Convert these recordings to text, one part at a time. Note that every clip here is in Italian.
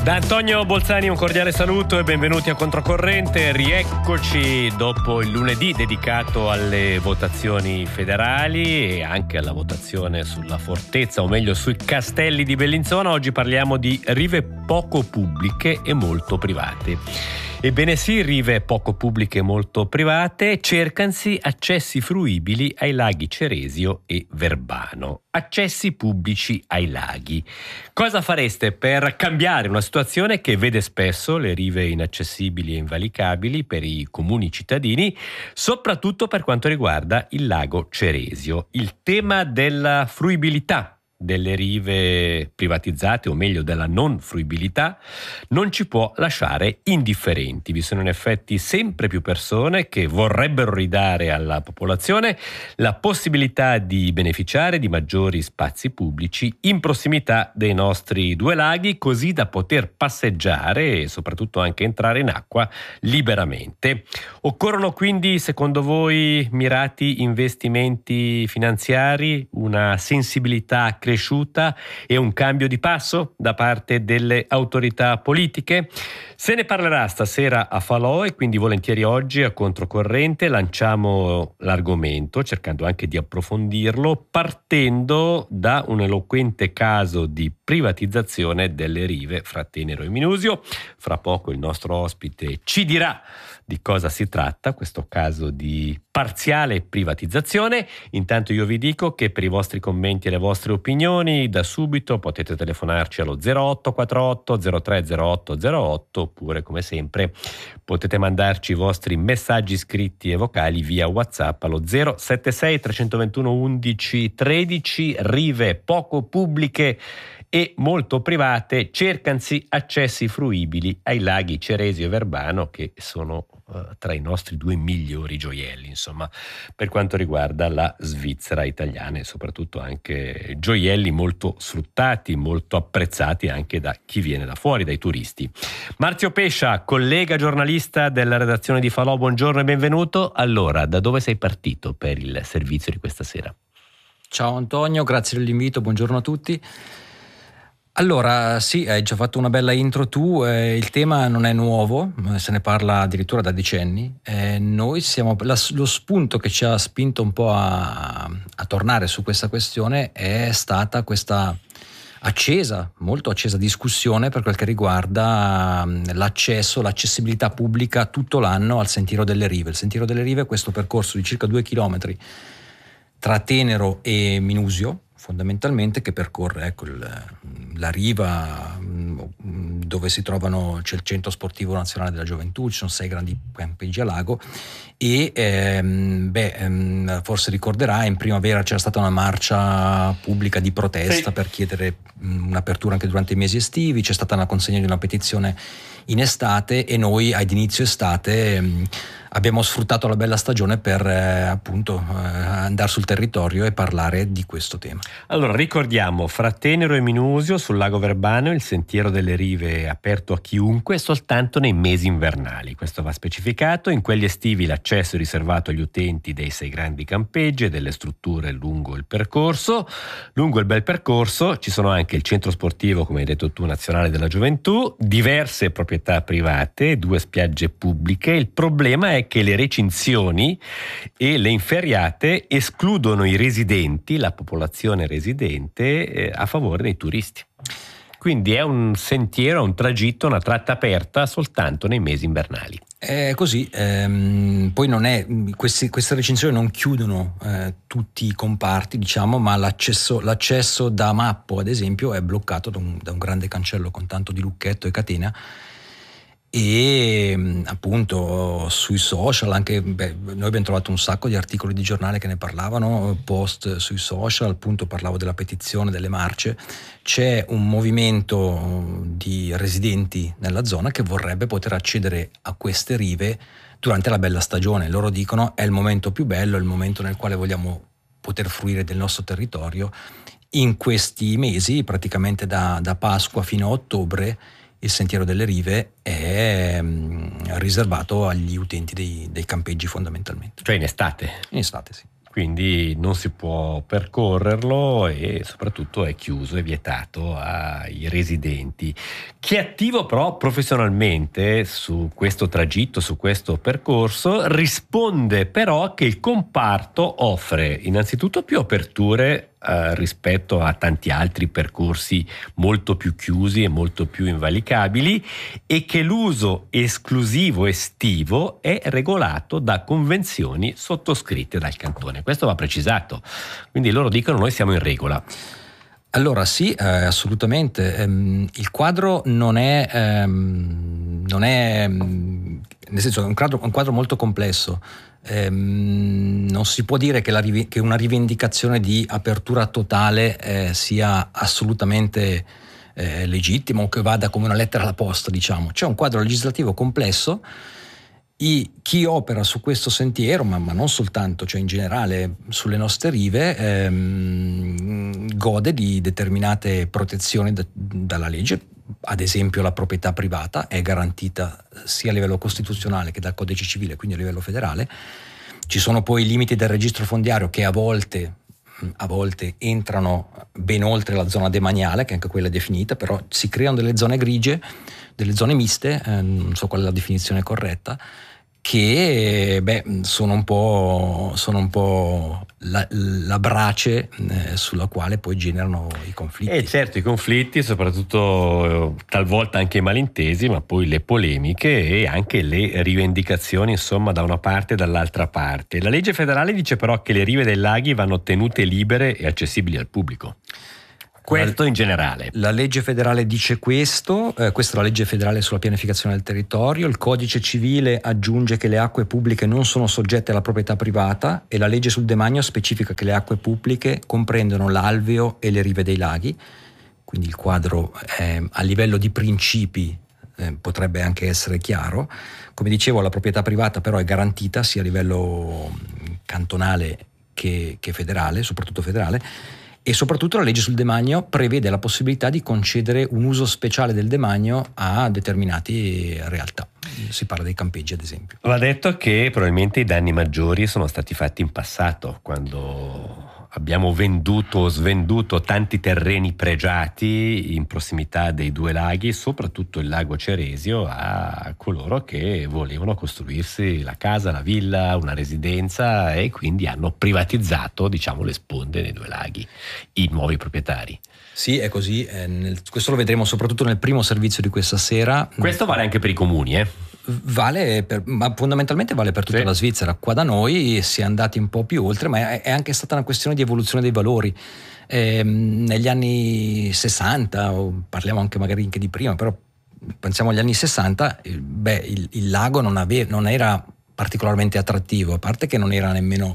Da Antonio Bolzani un cordiale saluto e benvenuti a Controcorrente. Rieccoci dopo il lunedì dedicato alle votazioni federali e anche alla votazione sulla fortezza, o meglio sui castelli di Bellinzona. Oggi parliamo di rive poco pubbliche e molto private. Ebbene sì, rive poco pubbliche e molto private, cercansi accessi fruibili ai laghi Ceresio e Verbano. Accessi pubblici ai laghi. Cosa fareste per cambiare una situazione che vede spesso le rive inaccessibili e invalicabili per i comuni cittadini, soprattutto per quanto riguarda il lago Ceresio? Il tema della fruibilità delle rive privatizzate, o meglio della non fruibilità, non ci può lasciare indifferenti. Vi sono in effetti sempre più persone che vorrebbero ridare alla popolazione la possibilità di beneficiare di maggiori spazi pubblici in prossimità dei nostri due laghi, così da poter passeggiare e soprattutto anche entrare in acqua liberamente. Occorrono quindi, secondo voi, mirati investimenti finanziari, una sensibilità cresciuta e un cambio di passo da parte delle autorità politiche? Se ne parlerà stasera a Falò e quindi volentieri oggi a Controcorrente lanciamo l'argomento cercando anche di approfondirlo, partendo da un eloquente caso di privatizzazione delle rive fra Tenero e Minusio. Fra poco il nostro ospite ci dirà di cosa si tratta, questo caso di parziale privatizzazione. Intanto io vi dico che per i vostri commenti e le vostre opinioni da subito potete telefonarci allo 0848 030808 oppure, come sempre, potete mandarci i vostri messaggi scritti e vocali via WhatsApp allo 076 321 11 13. Rive poco pubbliche e molto private, cercansi accessi fruibili ai laghi Ceresio e Verbano, che sono tra i nostri due migliori gioielli, insomma, per quanto riguarda la Svizzera italiana, e soprattutto anche gioielli molto sfruttati, molto apprezzati anche da chi viene da fuori, dai turisti. Marzio Pescia, collega giornalista della redazione di Falò, buongiorno e benvenuto. Allora, da dove sei partito per il servizio di questa sera? Ciao Antonio, grazie dell'invito, buongiorno a tutti. Allora, sì, hai già fatto una bella intro tu, il tema non è nuovo, se ne parla addirittura da decenni. Noi siamo, lo spunto che ci ha spinto un po' a tornare su questa questione è stata questa molto accesa discussione per quel che riguarda l'accessibilità pubblica tutto l'anno al Sentiero delle Rive. Il Sentiero delle Rive è questo percorso di circa 2 chilometri tra Tenero e Minusio, fondamentalmente, che percorre la riva dove c'è il centro sportivo nazionale della gioventù, ci sono 6 grandi campeggi a lago e forse ricorderai, in primavera c'era stata una marcia pubblica di protesta per chiedere un'apertura anche durante i mesi estivi, c'è stata una consegna di una petizione in estate e noi ad inizio estate abbiamo sfruttato la bella stagione per andare sul territorio e parlare di questo tema. Allora, ricordiamo, fra Tenero e Minusio sul lago Verbano il Sentiero delle Rive è aperto a chiunque soltanto nei mesi invernali. Questo va specificato. In quelli estivi l'accesso è riservato agli utenti dei 6 grandi campeggi e delle strutture lungo il percorso. Lungo il bel percorso ci sono anche il centro sportivo, come hai detto tu, nazionale della gioventù, diverse proprietà private, 2 spiagge pubbliche. Il problema è che le recinzioni e le inferriate escludono i residenti, la popolazione residente, a favore dei turisti. Quindi è un sentiero, un tragitto, una tratta aperta soltanto nei mesi invernali. È così, poi non è, queste recinzioni non chiudono tutti i comparti, diciamo, ma l'accesso da Mappo, ad esempio, è bloccato da un grande cancello con tanto di lucchetto e catena. E appunto sui social anche noi abbiamo trovato un sacco di articoli di giornale che ne parlavano, post sui social, appunto parlavo della petizione, delle marce. C'è un movimento di residenti nella zona che vorrebbe poter accedere a queste rive durante la bella stagione. Loro dicono è il momento più bello, è il momento nel quale vogliamo poter fruire del nostro territorio. In questi mesi, praticamente da Pasqua fino a ottobre, il Sentiero delle Rive è riservato agli utenti dei campeggi, fondamentalmente. Cioè in estate? In estate, sì. Quindi non si può percorrerlo e soprattutto è chiuso, è vietato ai residenti. Chi è attivo però professionalmente su questo tragitto, su questo percorso, risponde però che il comparto offre innanzitutto più aperture rispetto a tanti altri percorsi molto più chiusi e molto più invalicabili, e che l'uso esclusivo estivo è regolato da convenzioni sottoscritte dal cantone. Questo va precisato. Quindi loro dicono: noi siamo in regola. Allora sì, assolutamente. Il quadro non è nel senso, è un quadro molto complesso. Non si può dire che una rivendicazione di apertura totale sia assolutamente legittima o che vada come una lettera alla posta, diciamo. C'è un quadro legislativo complesso. Chi opera su questo sentiero, ma non soltanto, cioè in generale sulle nostre rive, gode di determinate protezioni dalla legge. Ad esempio la proprietà privata è garantita sia a livello costituzionale che dal Codice Civile, quindi a livello federale. Ci sono poi i limiti del registro fondiario che a volte entrano ben oltre la zona demaniale, che anche quella è definita, però si creano delle zone grigie, delle zone miste, non so qual è la definizione corretta, che sono un po' la brace sulla quale poi generano i conflitti. E certo, i conflitti, soprattutto talvolta anche i malintesi, ma poi le polemiche e anche le rivendicazioni, insomma, da una parte e dall'altra parte. La legge federale dice però che le rive dei laghi vanno tenute libere e accessibili al pubblico. Questo in generale. La legge federale dice questo, questa è la legge federale sulla pianificazione del territorio. Il codice civile aggiunge che le acque pubbliche non sono soggette alla proprietà privata, e la legge sul demanio specifica che le acque pubbliche comprendono l'alveo e le rive dei laghi. Quindi il quadro a livello di principi potrebbe anche essere chiaro. Come dicevo, la proprietà privata però è garantita sia a livello cantonale che federale, soprattutto federale. E soprattutto la legge sul demanio prevede la possibilità di concedere un uso speciale del demanio a determinate realtà. Si parla dei campeggi, ad esempio. Va detto che probabilmente i danni maggiori sono stati fatti in passato, quando abbiamo venduto o svenduto tanti terreni pregiati in prossimità dei due laghi, soprattutto il lago Ceresio, a coloro che volevano costruirsi la casa, la villa, una residenza, e quindi hanno privatizzato, diciamo, le sponde dei due laghi, i nuovi proprietari. Sì, è così. Questo lo vedremo soprattutto nel primo servizio di questa sera. Questo vale anche per i comuni, ma fondamentalmente vale per tutta la Svizzera. Qua da noi si è andati un po' più oltre, ma è anche stata una questione di evoluzione dei valori. Negli anni 60, o parliamo anche magari anche di prima, però pensiamo agli anni 60, il lago non era particolarmente attrattivo, a parte che non era nemmeno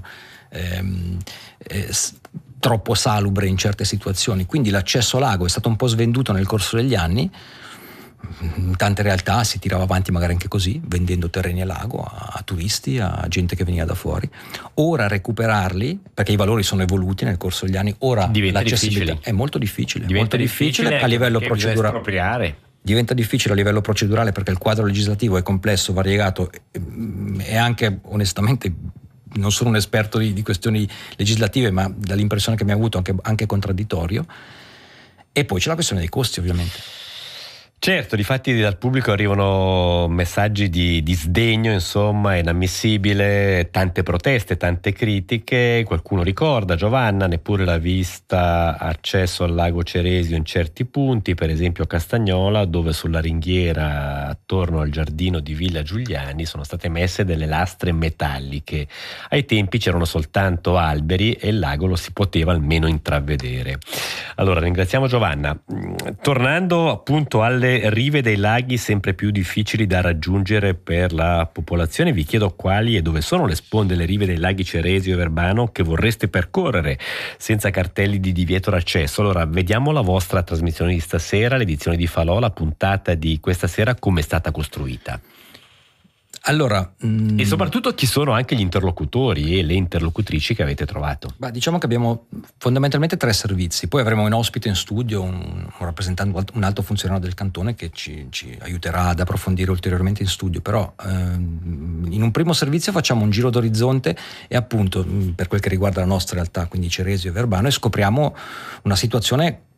troppo salubre in certe situazioni, quindi l'accesso al lago è stato un po' svenduto nel corso degli anni. In tante realtà si tirava avanti magari anche così, vendendo terreni al lago a turisti, a gente che veniva da fuori. Ora recuperarli, perché i valori sono evoluti nel corso degli anni, ora l'accessibilità è molto difficile. Diventa difficile a livello procedurale. Diventa difficile a livello procedurale perché il quadro legislativo è complesso, variegato e anche, onestamente, non sono un esperto di questioni legislative, ma dall'impressione che mi ha avuto anche contraddittorio. E poi c'è la questione dei costi, ovviamente. Certo, difatti dal pubblico arrivano messaggi di sdegno, insomma, è inammissibile, tante proteste, tante critiche. Qualcuno ricorda, Giovanna, neppure la vista accesso al lago Ceresio in certi punti, per esempio a Castagnola, dove sulla ringhiera attorno al giardino di Villa Giuliani sono state messe delle lastre metalliche. Ai tempi c'erano soltanto alberi e il lago lo si poteva almeno intravedere. Allora, ringraziamo Giovanna. Tornando appunto alle rive dei laghi sempre più difficili da raggiungere per la popolazione, vi chiedo quali e dove sono le sponde delle rive dei laghi Ceresio e Verbano che vorreste percorrere senza cartelli di divieto d'accesso. Allora, vediamo la vostra trasmissione di stasera, l'edizione di Falò, la puntata di questa sera, come è stata costruita. Allora, e soprattutto chi sono anche gli interlocutori e le interlocutrici che avete trovato? Diciamo che abbiamo fondamentalmente 3 servizi, poi avremo un ospite in studio, un rappresentante, un alto funzionario del cantone che ci aiuterà ad approfondire ulteriormente in studio, però in un primo servizio facciamo un giro d'orizzonte e appunto per quel che riguarda la nostra realtà, quindi Ceresio e Verbano, e scopriamo una situazione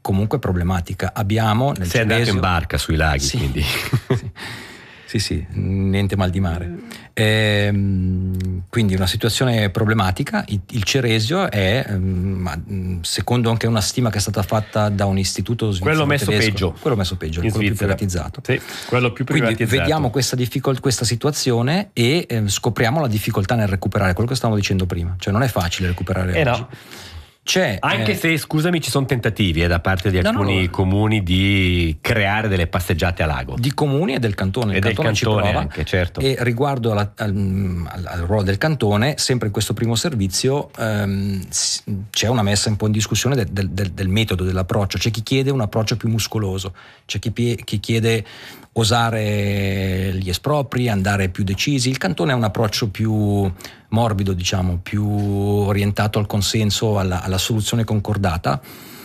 comunque problematica. Abbiamo nel Sei andato Ceresio... in barca sui laghi, sì, quindi sì, niente mal di mare. Quindi una situazione problematica. Il Ceresio è, secondo anche una stima che è stata fatta da un istituto svizzero quello messo tedesco, peggio, quello messo peggio, quello più privatizzato. Sì, quello più privatizzato. Quindi vediamo questa situazione e scopriamo la difficoltà nel recuperare quello che stavamo dicendo prima, cioè non è facile recuperare oggi. No. Anche se, scusami, ci sono tentativi da parte di alcuni comuni di creare delle passeggiate a lago. Di comuni e del cantone. Il cantone ci prova anche, certo. E riguardo al ruolo del cantone, sempre in questo primo servizio c'è una messa un po' in discussione del metodo, dell'approccio. C'è chi chiede un approccio più muscoloso, c'è chi chiede osare gli espropri, andare più decisi. Il cantone è un approccio più morbido, diciamo, più orientato al consenso, alla soluzione concordata.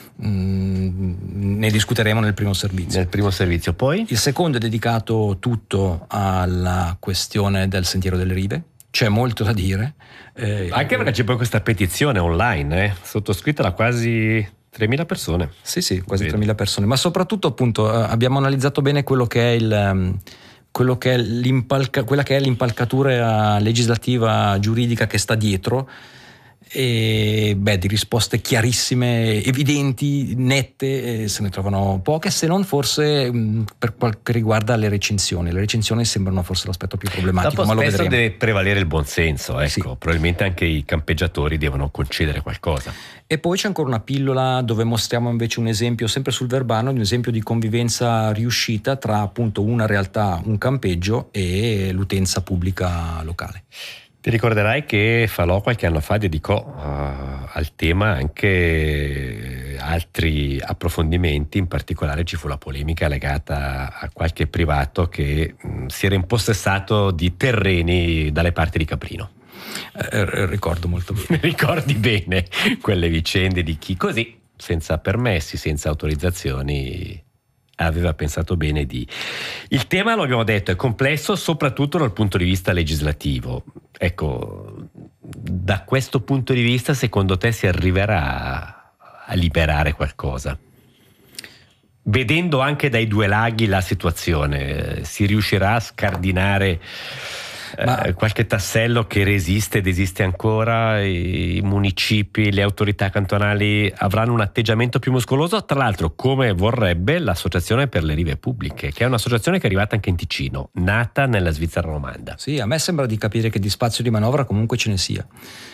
Ne discuteremo nel primo servizio. Poi il secondo è dedicato tutto alla questione del Sentiero delle Rive. C'è molto da dire, anche perché c'è poi questa petizione online sottoscritta da quasi 3.000 persone. Sì, quasi 3.000 persone, ma soprattutto appunto abbiamo analizzato bene quello che è l'impalcatura legislativa giuridica che sta dietro, e di risposte chiarissime, evidenti, nette, se ne trovano poche, se non forse per quel che riguarda le recensioni sembrano forse l'aspetto più problematico. Dopo ma spesso lo vedremo. deve prevalere il buonsenso, ecco. Sì. Probabilmente anche i campeggiatori devono concedere qualcosa. E poi c'è ancora una pillola dove mostriamo invece un esempio, sempre sul Verbano, di un esempio di convivenza riuscita tra appunto una realtà, un campeggio, e l'utenza pubblica locale. Ti ricorderai che Falò qualche anno fa dedicò al tema anche altri approfondimenti, in particolare ci fu la polemica legata a qualche privato che si era impossessato di terreni dalle parti di Caprino. Ricordo molto bene. Ricordi bene quelle vicende di chi così, senza permessi, senza autorizzazioni, aveva pensato bene di... Il tema, lo abbiamo detto, è complesso soprattutto dal punto di vista legislativo. Ecco, da questo punto di vista secondo te si arriverà a liberare qualcosa? Vedendo anche dai due laghi la situazione, si riuscirà a scardinare qualche tassello che resiste ed esiste ancora? I municipi, le autorità cantonali avranno un atteggiamento più muscoloso, tra l'altro come vorrebbe l'Associazione per le Rive Pubbliche, che è un'associazione che è arrivata anche in Ticino, nata nella Svizzera romanda. Sì, a me sembra di capire che di spazio di manovra comunque ce ne sia.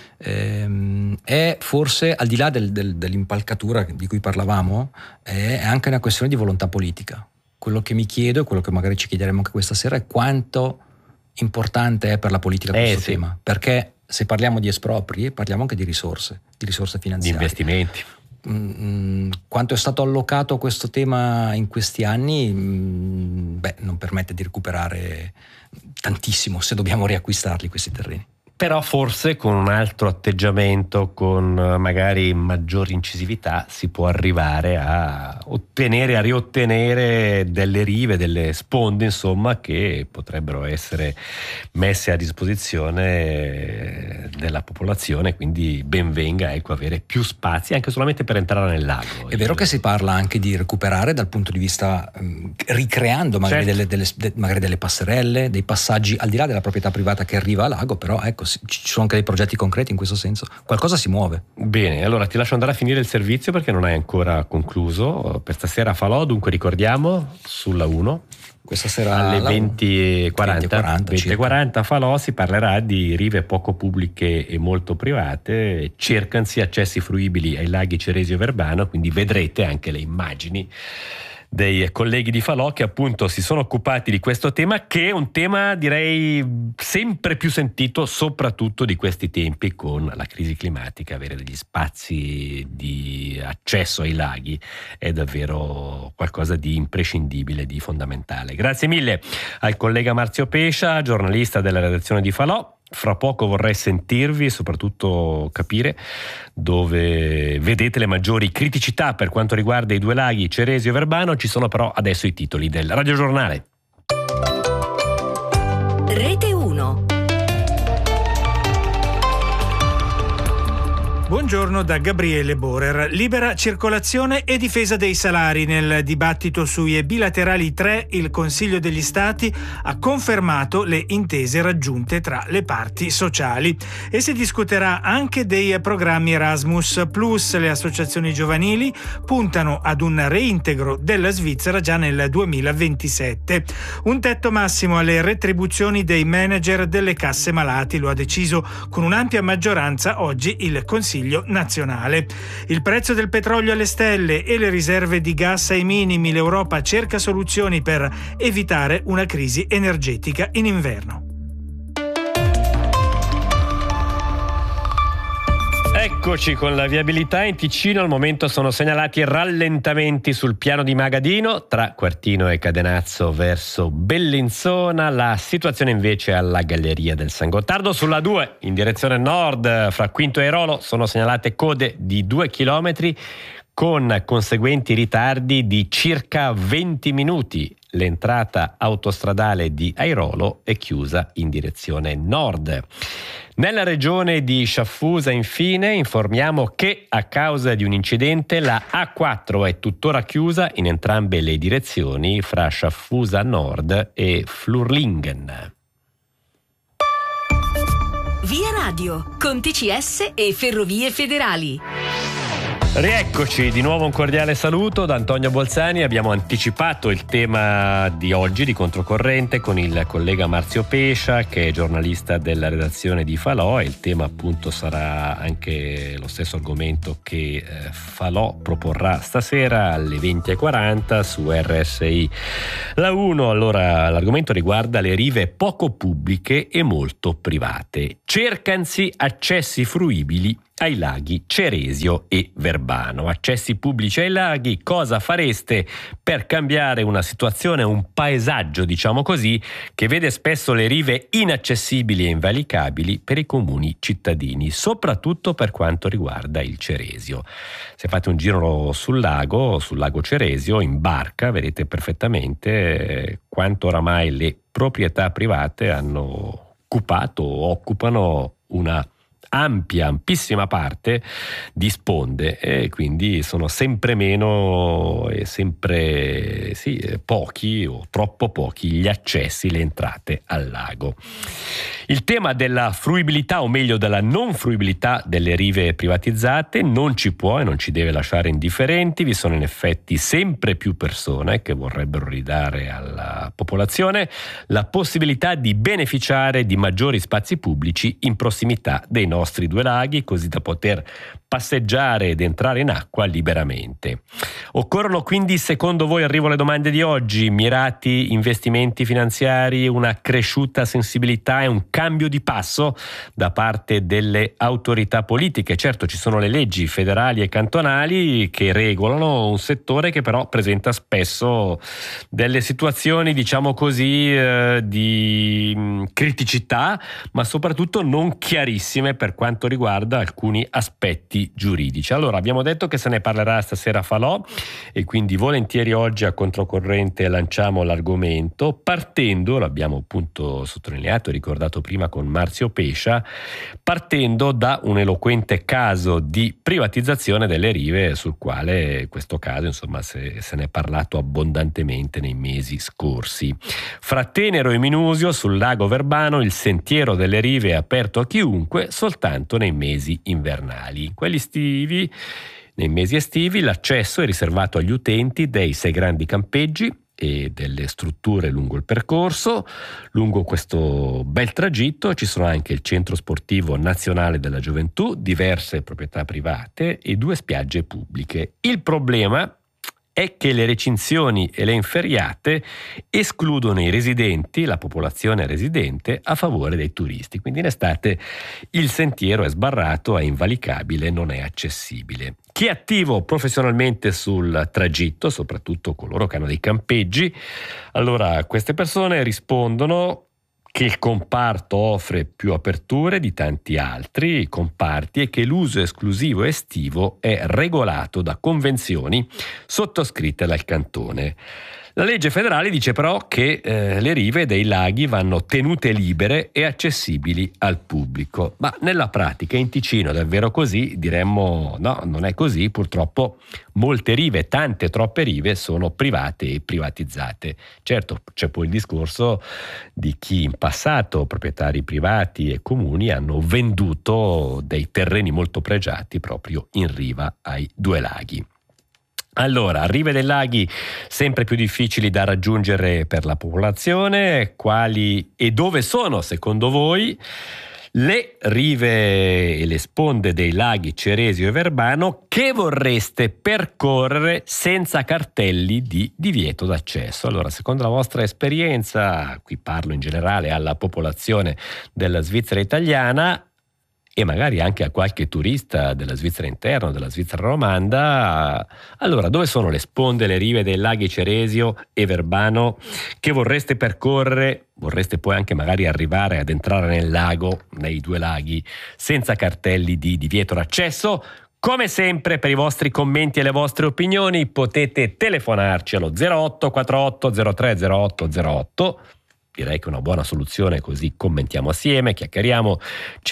È forse, al di là dell'impalcatura di cui parlavamo, è anche una questione di volontà politica. Quello che mi chiedo, e quello che magari ci chiederemo anche questa sera, è quanto importante è per la politica questo tema, perché se parliamo di espropri parliamo anche di risorse finanziarie, di investimenti. Quanto è stato allocato a questo tema in questi anni non permette di recuperare tantissimo se dobbiamo riacquistarli questi terreni. Però forse con un altro atteggiamento, con magari maggior incisività, si può arrivare a riottenere delle rive, delle sponde, insomma, che potrebbero essere messe a disposizione della popolazione, quindi ben venga avere più spazi anche solamente per entrare nel lago. È vero che si parla anche di recuperare dal punto di vista ricreando magari, certo, magari delle passerelle, dei passaggi al di là della proprietà privata che arriva al lago, però ecco, ci sono anche dei progetti concreti in questo senso, qualcosa si muove. Bene, allora ti lascio andare a finire il servizio perché non hai ancora concluso per stasera a Falò. Dunque ricordiamo, sulla 1 questa sera alle 20:40 a Falò si parlerà di rive poco pubbliche e molto private, cercansi accessi fruibili ai laghi Ceresio e Verbano, quindi vedrete anche le immagini dei colleghi di Falò che appunto si sono occupati di questo tema, che è un tema direi sempre più sentito soprattutto di questi tempi con la crisi climatica. Avere degli spazi di accesso ai laghi è davvero qualcosa di imprescindibile, di fondamentale. Grazie mille al collega Marzio Pescia, giornalista della redazione di Falò. Fra poco vorrei sentirvi e soprattutto capire dove vedete le maggiori criticità per quanto riguarda i due laghi Ceresio e Verbano. Ci sono però adesso i titoli del radiogiornale. Rete 1. Buongiorno da Gabriele Borer. Libera circolazione e difesa dei salari. Nel dibattito sui bilaterali 3 il Consiglio degli Stati ha confermato le intese raggiunte tra le parti sociali e si discuterà anche dei programmi Erasmus+. Le associazioni giovanili puntano ad un reintegro della Svizzera già nel 2027. Un tetto massimo alle retribuzioni dei manager delle casse malati lo ha deciso con un'ampia maggioranza oggi il Consiglio nazionale. Il prezzo del petrolio alle stelle e le riserve di gas ai minimi. L'Europa cerca soluzioni per evitare una crisi energetica in inverno. Eccoci con la viabilità. In Ticino al momento sono segnalati rallentamenti sul piano di Magadino tra Quartino e Cadenazzo verso Bellinzona. La situazione invece alla Galleria del San Gottardo. Sulla 2 in direzione nord fra Quinto e Airolo sono segnalate code di 2 chilometri con conseguenti ritardi di circa 20 minuti. L'entrata autostradale di Airolo è chiusa in direzione nord. Nella regione di Sciaffusa, infine, informiamo che a causa di un incidente la A4 è tuttora chiusa in entrambe le direzioni fra Sciaffusa Nord e Flurlingen. Via Radio, con TCS e Ferrovie Federali. Rieccoci, di nuovo un cordiale saluto da Antonio Bolzani. Abbiamo anticipato il tema di oggi di Controcorrente con il collega Marzio Pescia, che è giornalista della redazione di Falò, e il tema appunto sarà anche lo stesso argomento che Falò proporrà stasera alle 20:40 su RSI. La 1, allora l'argomento riguarda le rive poco pubbliche e molto private. Cercansi accessi fruibili ai laghi Ceresio e Verbano. Accessi pubblici ai laghi, cosa fareste per cambiare una situazione, un paesaggio, diciamo così, che vede spesso le rive inaccessibili e invalicabili per i comuni cittadini, soprattutto per quanto riguarda il Ceresio. Se fate un giro sul lago Ceresio, in barca, vedete perfettamente quanto oramai le proprietà private hanno occupano una ampissima parte di sponde, e quindi sono sempre meno e sempre pochi o troppo pochi gli accessi, le entrate al lago. Il tema della fruibilità, o meglio della non fruibilità delle rive privatizzate, non ci può e non ci deve lasciare indifferenti. Vi sono in effetti sempre più persone che vorrebbero ridare alla popolazione la possibilità di beneficiare di maggiori spazi pubblici in prossimità dei nostri due laghi, così da poter passeggiare ed entrare in acqua liberamente. Occorrono quindi, secondo voi, arrivo alle domande di oggi, mirati investimenti finanziari, una cresciuta sensibilità e un cambio di passo da parte delle autorità politiche. Certo, ci sono le leggi federali e cantonali che regolano un settore che però presenta spesso delle situazioni, diciamo così, di criticità, ma soprattutto non chiarissime per quanto riguarda alcuni aspetti giuridici. Allora, abbiamo detto che se ne parlerà stasera a Falò, e quindi volentieri oggi a Controcorrente lanciamo l'argomento partendo, l'abbiamo appunto sottolineato e ricordato prima con Marzio Pescia, partendo da un eloquente caso di privatizzazione delle rive, sul quale questo caso insomma se ne è parlato abbondantemente nei mesi scorsi. Fra Tenero e Minusio, sul lago Verbano, il sentiero delle rive è aperto a chiunque soltanto nei mesi invernali. Nei mesi estivi l'accesso è riservato agli utenti dei 6 grandi campeggi e delle strutture lungo il percorso. Lungo questo bel tragitto ci sono anche il Centro Sportivo Nazionale della Gioventù, diverse proprietà private e 2 spiagge pubbliche. Il problema è che le recinzioni e le inferriate escludono i residenti, la popolazione residente, a favore dei turisti. Quindi in estate il sentiero è sbarrato, è invalicabile, non è accessibile. Chi è attivo professionalmente sul tragitto, soprattutto coloro che hanno dei campeggi, allora queste persone rispondono che il comparto offre più aperture di tanti altri comparti e che l'uso esclusivo estivo è regolato da convenzioni sottoscritte dal cantone. La legge federale dice però che le rive dei laghi vanno tenute libere e accessibili al pubblico, ma nella pratica in Ticino è davvero così? Diremmo no, non è così. Purtroppo molte rive, tante troppe rive, sono private e privatizzate. Certo, c'è poi il discorso di chi in passato, proprietari privati e comuni, hanno venduto dei terreni molto pregiati proprio in riva ai due laghi. Allora, rive dei laghi sempre più difficili da raggiungere per la popolazione. Quali e dove sono, secondo voi, le rive e le sponde dei laghi Ceresio e Verbano che vorreste percorrere senza cartelli di divieto d'accesso? Allora, secondo la vostra esperienza, qui parlo in generale alla popolazione della Svizzera italiana, e magari anche a qualche turista della Svizzera interna, della Svizzera romanda, allora dove sono le sponde, le rive dei laghi Ceresio e Verbano che vorreste percorrere? Vorreste poi anche magari arrivare ad entrare nel lago, nei due laghi, senza cartelli di divieto d'accesso? Come sempre, per i vostri commenti e le vostre opinioni potete telefonarci allo 08 48 03 08 08. Direi che è una buona soluzione, così commentiamo assieme, chiacchieriamo, ci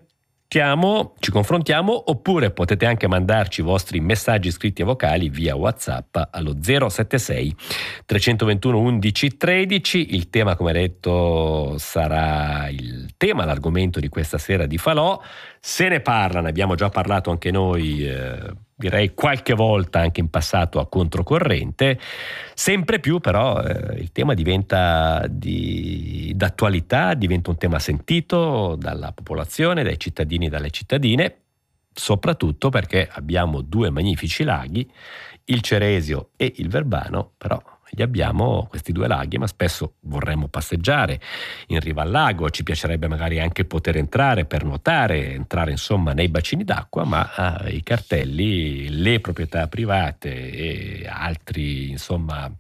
confrontiamo, oppure potete anche mandarci i vostri messaggi scritti e vocali via WhatsApp allo 076 321 11 13. Il tema, come detto, sarà il tema, l'argomento di questa sera di Falò. Se ne parla, ne abbiamo già parlato anche noi, direi qualche volta anche in passato a controcorrente. Sempre più però il tema diventa d'attualità, diventa un tema sentito dalla popolazione, dai cittadini e dalle cittadine, soprattutto perché abbiamo due magnifici laghi, il Ceresio e il Verbano, però abbiamo questi due laghi, ma spesso vorremmo passeggiare in riva al lago, ci piacerebbe magari anche poter entrare per nuotare, entrare insomma nei bacini d'acqua, ma i cartelli, le proprietà private e altri insomma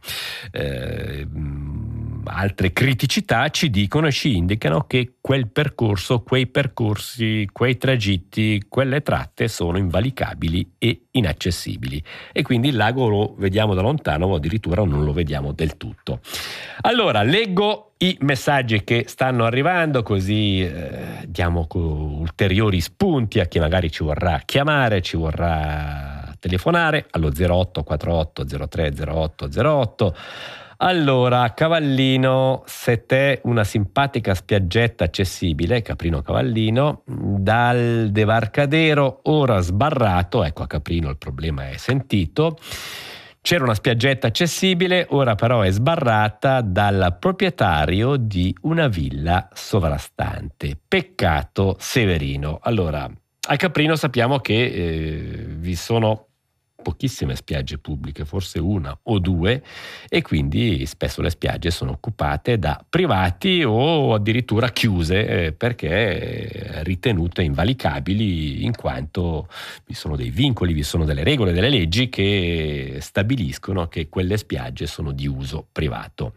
altre criticità ci dicono e ci indicano che quel percorso, quei percorsi, quei tragitti, quelle tratte sono invalicabili e inaccessibili, e quindi il lago lo vediamo da lontano o addirittura non lo vediamo del tutto. Allora, leggo i messaggi che stanno arrivando, così diamo ulteriori spunti a chi magari ci vorrà chiamare, ci vorrà telefonare allo 08 48 03 08 08. Allora, Cavallino, se t'è una simpatica spiaggetta accessibile, Caprino Cavallino, dal Debarcadero ora sbarrato, ecco a Caprino il problema è sentito, c'era una spiaggetta accessibile, ora però è sbarrata dal proprietario di una villa sovrastante. Peccato Severino. Allora, a Caprino sappiamo che vi sono pochissime spiagge pubbliche, forse una o due, e quindi spesso le spiagge sono occupate da privati o addirittura chiuse perché ritenute invalicabili, in quanto vi sono dei vincoli, vi sono delle regole, delle leggi che stabiliscono che quelle spiagge sono di uso privato.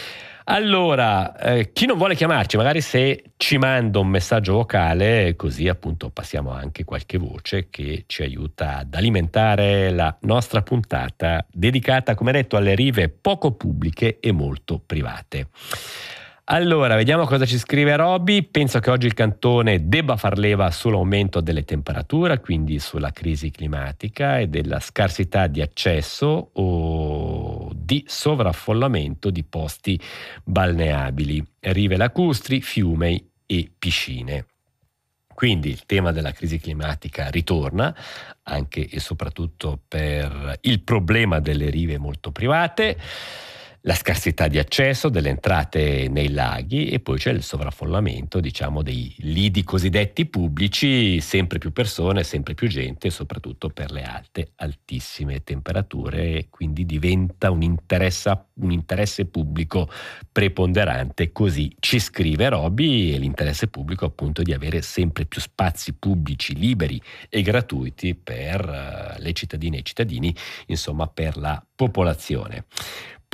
Allora, chi non vuole chiamarci, magari se ci manda un messaggio vocale, così appunto passiamo anche qualche voce che ci aiuta ad alimentare la nostra puntata dedicata, come detto, alle rive poco pubbliche e molto private. Allora, vediamo cosa ci scrive Roby. Penso che oggi il cantone debba far leva sull'aumento delle temperature, quindi sulla crisi climatica e della scarsità di accesso o di sovraffollamento di posti balneabili, rive lacustri, fiumi e piscine. Quindi il tema della crisi climatica ritorna anche e soprattutto per il problema delle rive molto private, la scarsità di accesso, delle entrate nei laghi, e poi c'è il sovraffollamento, diciamo, dei lidi cosiddetti pubblici, sempre più persone, sempre più gente, soprattutto per le altissime temperature, quindi diventa un interesse pubblico preponderante, così ci scrive Roby, e l'interesse pubblico appunto di avere sempre più spazi pubblici liberi e gratuiti per le cittadine e i cittadini, insomma per la popolazione.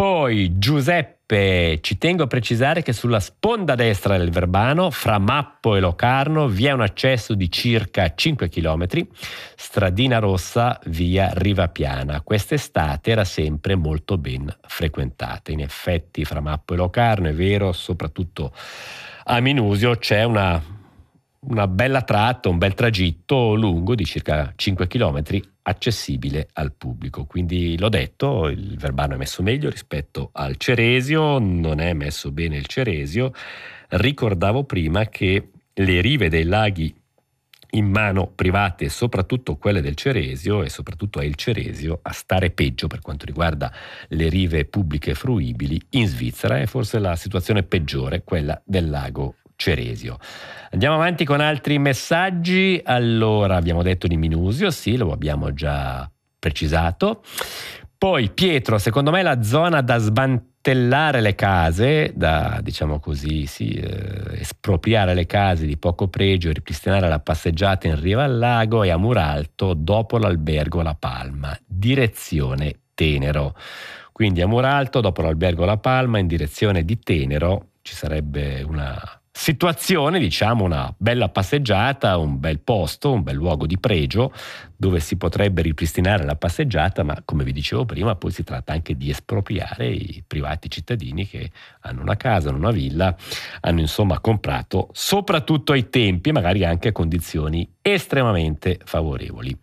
Poi Giuseppe: ci tengo a precisare che sulla sponda destra del Verbano, fra Mappo e Locarno, vi è un accesso di circa 5 km, stradina rossa via Rivapiana. Quest'estate era sempre molto ben frequentata. In effetti fra Mappo e Locarno, è vero, soprattutto a Minusio c'è una bella tratta, un bel tragitto lungo di circa 5 km accessibile al pubblico. Quindi l'ho detto, il Verbano è messo meglio rispetto al Ceresio, non è messo bene il Ceresio. Ricordavo prima che le rive dei laghi in mano private, soprattutto quelle del Ceresio, e soprattutto è il Ceresio a stare peggio per quanto riguarda le rive pubbliche fruibili in Svizzera. È forse la situazione peggiore, quella del lago Ceresio. Andiamo avanti con altri messaggi. Allora, abbiamo detto di Minusio, sì, lo abbiamo già precisato. Poi Pietro: secondo me la zona da smantellare le case, da, diciamo così, espropriare le case di poco pregio e ripristinare la passeggiata in riva al lago è a Muralto, dopo l'albergo La Palma, direzione Tenero. Quindi a Muralto, dopo l'albergo La Palma, in direzione di Tenero, ci sarebbe una situazione, diciamo, una bella passeggiata, un bel posto, un bel luogo di pregio dove si potrebbe ripristinare la passeggiata, ma come vi dicevo prima, poi si tratta anche di espropriare i privati cittadini che hanno una casa, hanno una villa, hanno insomma comprato, soprattutto ai tempi, magari anche a condizioni estremamente favorevoli.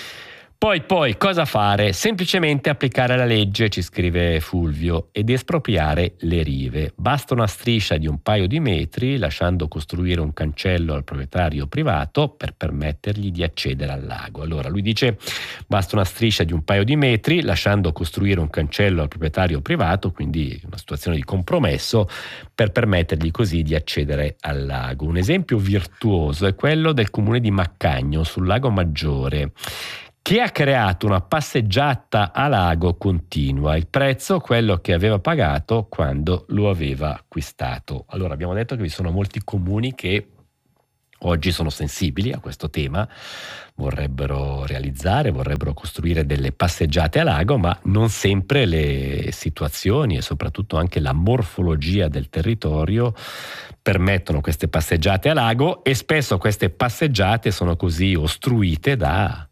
Poi cosa fare? Semplicemente applicare la legge, ci scrive Fulvio, ed espropriare le rive. Basta una striscia di un paio di metri, lasciando costruire un cancello al proprietario privato per permettergli di accedere al lago. Allora lui dice: basta una striscia di un paio di metri, lasciando costruire un cancello al proprietario privato, quindi una situazione di compromesso, per permettergli così di accedere al lago. Un esempio virtuoso è quello del comune di Maccagno, sul lago Maggiore, che ha creato una passeggiata a lago continua. Il prezzo, quello che aveva pagato quando lo aveva acquistato. Allora, abbiamo detto che vi sono molti comuni che oggi sono sensibili a questo tema, vorrebbero costruire delle passeggiate a lago, ma non sempre le situazioni e soprattutto anche la morfologia del territorio permettono queste passeggiate a lago, e spesso queste passeggiate sono così ostruite da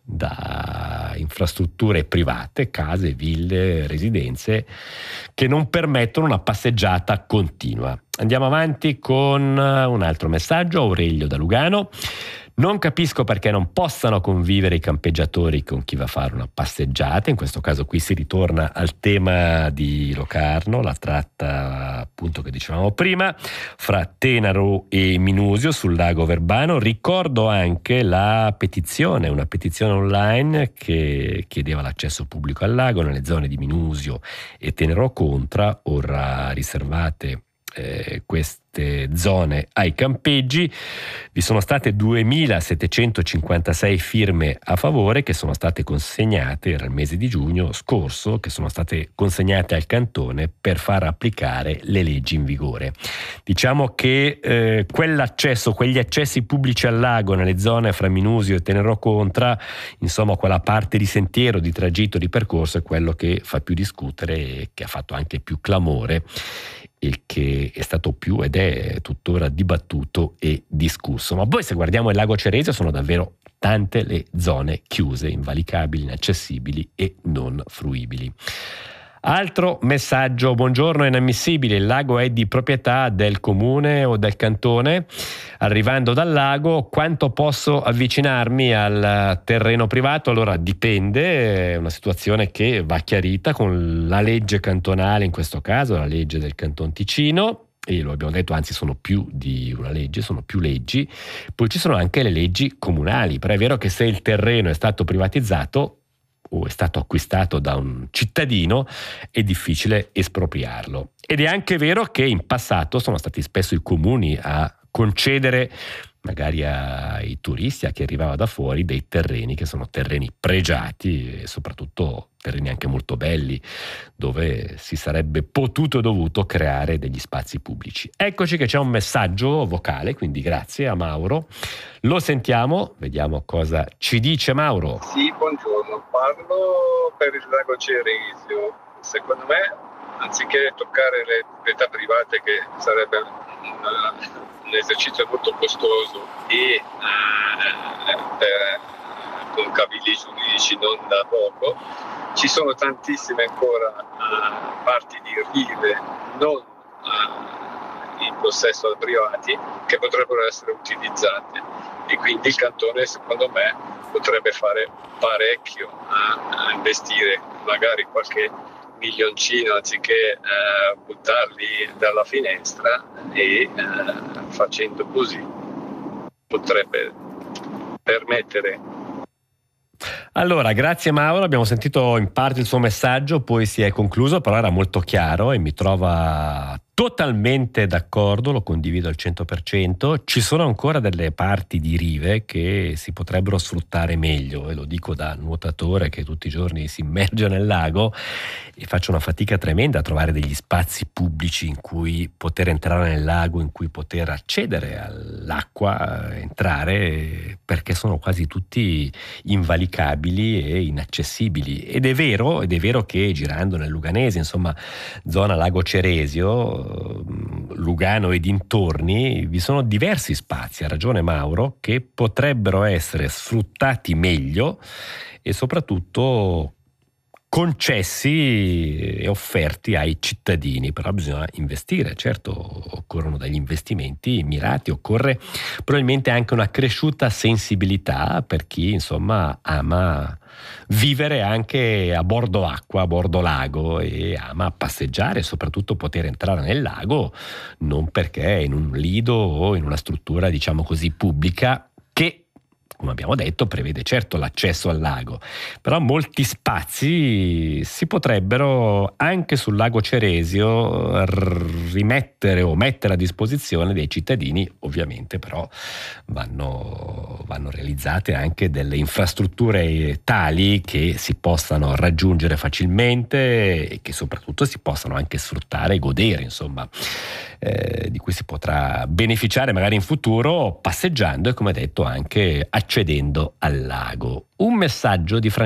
infrastrutture private, case, ville, residenze, che non permettono una passeggiata continua. Andiamo avanti con un altro messaggio. Aurelio da Lugano: non capisco perché non possano convivere i campeggiatori con chi va a fare una passeggiata. In questo caso qui si ritorna al tema di Locarno, la tratta appunto che dicevamo prima, fra Tenero e Minusio sul lago Verbano. Ricordo anche una petizione online che chiedeva l'accesso pubblico al lago nelle zone di Minusio e Tenero Contra, ora riservate queste zone ai campeggi. Vi sono state 2.756 firme a favore che sono state consegnate, era il mese di giugno scorso, che sono state consegnate al cantone per far applicare le leggi in vigore. Diciamo che quegli accessi pubblici al lago nelle zone fra Minusio e Tenero Contra, insomma quella parte di sentiero, di tragitto, di percorso, è quello che fa più discutere e che ha fatto anche più clamore, il che è stato più ed è tuttora dibattuto e discusso. Ma poi, se guardiamo il lago Ceresio, sono davvero tante le zone chiuse, invalicabili, inaccessibili e non fruibili. Altro messaggio: buongiorno, è inammissibile, il lago è di proprietà del comune o del cantone. Arrivando dal lago, quanto posso avvicinarmi al terreno privato? Allora dipende, è una situazione che va chiarita con la legge cantonale, in questo caso la legge del Canton Ticino, e lo abbiamo detto, anzi sono più di una legge, sono più leggi. Poi ci sono anche le leggi comunali, però è vero che se il terreno è stato privatizzato o è stato acquistato da un cittadino, è difficile espropriarlo. Ed è anche vero che in passato sono stati spesso i comuni a concedere magari ai turisti, a chi arrivava da fuori, dei terreni che sono terreni pregiati e soprattutto terreni anche molto belli, dove si sarebbe potuto e dovuto creare degli spazi pubblici. Eccoci che c'è un messaggio vocale, quindi grazie a Mauro. Lo sentiamo, vediamo cosa ci dice Mauro. Sì, buongiorno, parlo per il lago Ceresio. Secondo me anziché toccare le proprietà private, che sarebbe un esercizio molto costoso e con cavilli giuridici non da poco, ci sono tantissime ancora parti di rive non in possesso da privati che potrebbero essere utilizzate, e quindi il cantone, secondo me, potrebbe fare parecchio a investire magari qualche milioncino, anziché buttarli dalla finestra, e facendo così potrebbe permettere. Allora, grazie Mauro, abbiamo sentito in parte il suo messaggio, poi si è concluso, però era molto chiaro e mi trova totalmente d'accordo, lo condivido al 100%. Ci sono ancora delle parti di rive che si potrebbero sfruttare meglio, e lo dico da nuotatore che tutti i giorni si immerge nel lago e faccio una fatica tremenda a trovare degli spazi pubblici in cui poter entrare nel lago, in cui poter accedere all'acqua, entrare, perché sono quasi tutti invalicabili e inaccessibili. Ed è vero che girando nel Luganese, insomma zona Lago Ceresio, Lugano e dintorni, vi sono diversi spazi, ha ragione Mauro, che potrebbero essere sfruttati meglio e soprattutto concessi e offerti ai cittadini. Però bisogna investire, certo, occorrono degli investimenti mirati, occorre probabilmente anche una cresciuta sensibilità per chi insomma ama vivere anche a bordo acqua, a bordo lago, e ama passeggiare e soprattutto poter entrare nel lago non perché è in un lido o in una struttura, diciamo così, pubblica, che, come abbiamo detto, prevede certo l'accesso al lago, però molti spazi si potrebbero anche sul lago Ceresio rimettere o mettere a disposizione dei cittadini. Ovviamente però vanno realizzate anche delle infrastrutture tali che si possano raggiungere facilmente e che soprattutto si possano anche sfruttare e godere, insomma, di cui si potrà beneficiare magari in futuro passeggiando e, come detto, anche accedendo al lago. Un messaggio di